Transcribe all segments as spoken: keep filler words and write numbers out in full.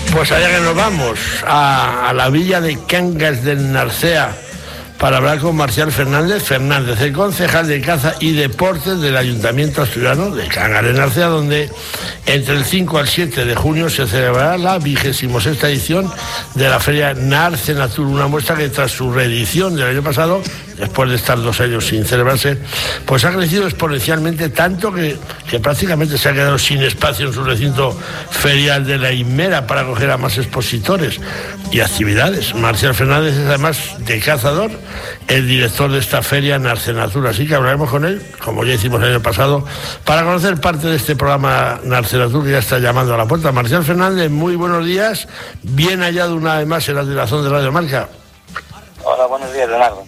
Pues allá que nos vamos, a, a la villa de Cangas del Narcea, para hablar con Marcial Fernández Fernández, el concejal de Caza y Deportes del Ayuntamiento Asturiano de Cangas del Narcea, donde entre el cinco al siete de junio se celebrará la vigésima sexta edición de la Feria Narcenatur, una muestra que tras su reedición del año pasado, después de estar dos años sin celebrarse, pues ha crecido exponencialmente tanto que, que prácticamente se ha quedado sin espacio en su recinto ferial de la Himera para acoger a más expositores y actividades. Marcial Fernández es además de cazador, el director de esta feria Narcenatur, así que hablaremos con él, como ya hicimos el año pasado, para conocer parte de este programa Narcenatur que ya está llamando a la puerta. Marcial Fernández, muy buenos días, bien hallado una vez más en la dirección de Radio Marca. Hola, buenos días, Leonardo.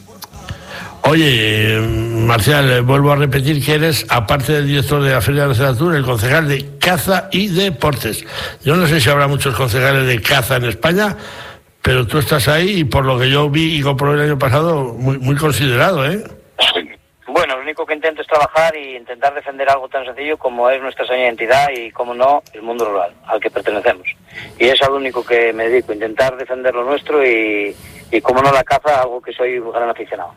Oye, Marcial, vuelvo a repetir que eres, aparte del director de la Feria Narcenatur, el concejal de Caza y Deportes. Yo no sé si habrá muchos concejales de caza en España, pero tú estás ahí y por lo que yo vi y comprobé el año pasado, muy, muy considerado, ¿eh? Bueno, lo único que intento es trabajar y intentar defender algo tan sencillo como es nuestra seña de identidad y, como no, el mundo rural al que pertenecemos. Y es a lo único que me dedico, intentar defender lo nuestro y, y como no, la caza, algo que soy un gran aficionado.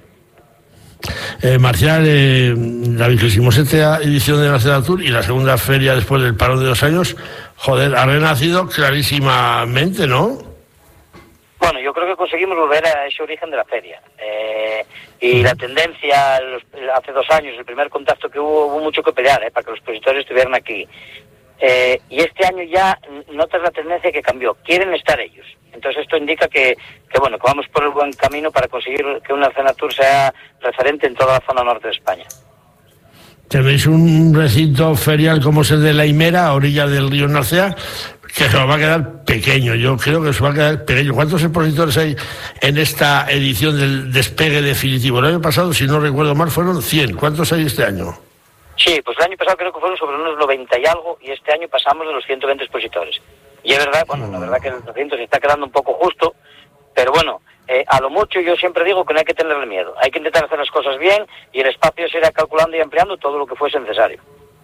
Eh, Marcial, eh, la vigésima sexta edición de la Narcenatur y la segunda feria después del parón de dos años, joder, ha renacido clarísimamente, ¿no? Bueno, yo creo que conseguimos volver a ese origen de la feria. Eh, y la tendencia, los, hace dos años, el primer contacto que hubo, hubo mucho que pelear, eh, para que los expositores estuvieran aquí. Eh, y este año ya notas la tendencia que cambió. Quieren estar ellos. Entonces esto indica que, que bueno, que vamos por el buen camino para conseguir que una Narcenatur sea referente en toda la zona norte de España. Tenéis un recinto ferial como es el de la Himera, a orilla del río Narcea, que se os va a quedar pequeño. Yo creo que se va a quedar pequeño. ¿Cuántos expositores hay en esta edición del despegue definitivo? El año pasado, si no recuerdo mal, fueron cien. ¿Cuántos hay este año? Sí, pues el año pasado creo que fueron sobre unos noventa y algo, y este año pasamos de los ciento veinte expositores. Y es verdad, bueno, la verdad que el recinto se está quedando un poco justo, pero bueno, eh, a lo mucho yo siempre digo que no hay que tenerle miedo. Hay que intentar hacer las cosas bien y el espacio se irá calculando y ampliando todo lo que fuese necesario.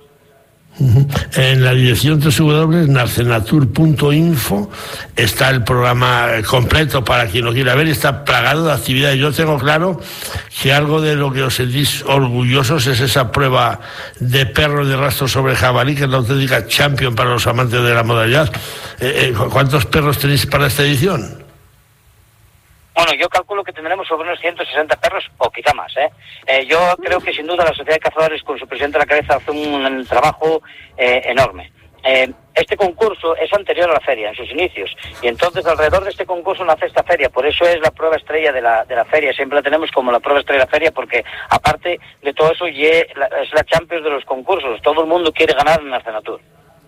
En la dirección doble u doble u doble u punto narcenatur punto info está el programa completo para quien lo quiera ver, está plagado de actividades. Yo tengo claro que algo de lo que os sentís orgullosos es esa prueba de perros de rastro sobre jabalí, que es la auténtica champion para los amantes de la modalidad. Eh, eh, ¿Cuántos perros tenéis para esta edición? Bueno, yo calculo que tendremos sobre unos ciento sesenta perros, o quizá más, ¿eh? Eh, yo creo que sin duda la Sociedad de Cazadores, con su presidente a la cabeza, hace un, un trabajo eh, enorme. Eh, este concurso es anterior a la feria, en sus inicios, y entonces alrededor de este concurso nace esta feria. Por eso es la prueba estrella de la, de la feria, siempre la tenemos como la prueba estrella de la feria, porque aparte de todo eso es la Champions de los concursos, todo el mundo quiere ganar en Narcenatur.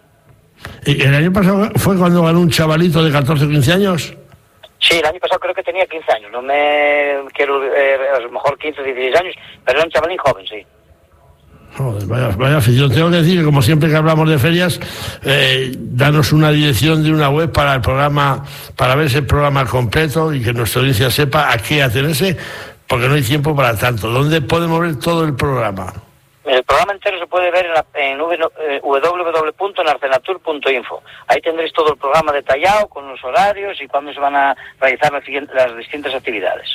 ¿Y el año pasado fue cuando ganó un chavalito de catorce o quince años? Sí, el año pasado creo que tenía quince años, no me quiero, eh, a lo mejor quince o dieciséis años, pero era un chavalín joven, sí. Joder, vaya, vaya afición. Tengo que decir que, como siempre que hablamos de ferias, eh, danos una dirección de una web para el programa, para ver ese programa completo y que nuestra audiencia sepa a qué atenerse, porque no hay tiempo para tanto. ¿Dónde podemos ver todo el programa? El programa entero se puede ver en, la, en doble u doble u doble u punto narcenatur punto info. Ahí tendréis todo el programa detallado, con los horarios y cuándo se van a realizar las, las distintas actividades.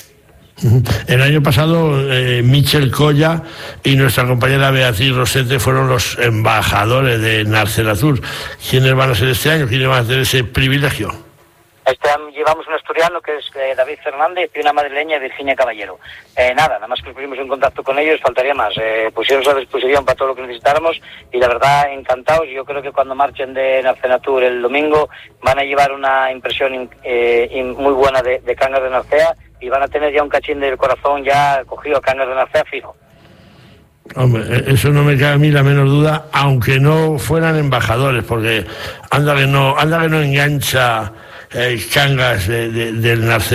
El año pasado, eh, Michel Colla y nuestra compañera Beatriz Rosete fueron los embajadores de Narcenatur. ¿Quiénes van a ser este año? ¿Quiénes van a tener ese privilegio? Este año llevamos un asturiano que es eh, David Fernández y una madrileña, Virginia Caballero. Eh, nada, nada más que nos pusimos en contacto con ellos, faltaría más. Eh, pusieron a disposición para todo lo que necesitáramos y la verdad encantados. Yo creo que cuando marchen de Narcenatur el domingo van a llevar una impresión eh, in, muy buena de, de Cangas de Narcea y van a tener ya un cachín del corazón ya cogido a Cangas de Narcea fijo. Hombre, eso no me cabe a mí la menor duda, aunque no fueran embajadores, porque anda que no, anda que no engancha eh, Cangas de, de, del Narcea.